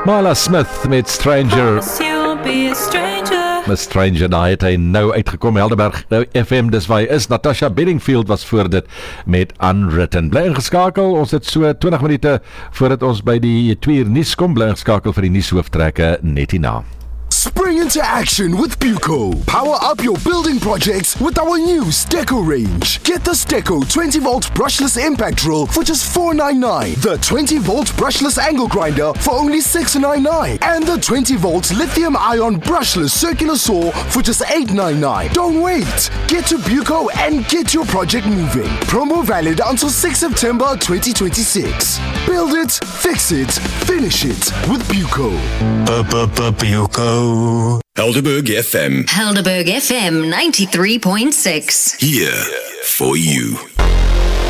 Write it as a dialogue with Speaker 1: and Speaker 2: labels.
Speaker 1: Marla Smith met Stranger. Miss Stranger, nou het hy nou uitgekom, Helderberg FM, dis waar hy is. Natasha Bedingfield was voor dit met Unwritten. Bly ingeskakel, ons het so 20 minute voordat ons by die 2 uur nuus kom, bly ingeskakel vir die nuushooftrekke net hierna.
Speaker 2: Spring into action with Buco. Power up your building projects with our new Steco range. Get the Steco 20-volt brushless impact drill for just $4.99. The 20-volt brushless angle grinder for only $6.99. And the 20-volt lithium-ion brushless circular saw for just $8.99. Don't wait. Get to Buco and get your project moving. Promo valid until 6 September 2026. Build it, fix it, finish it with Buco.
Speaker 3: Buco.
Speaker 4: Helderberg FM.
Speaker 5: Helderberg FM 93.6.
Speaker 4: Here for you.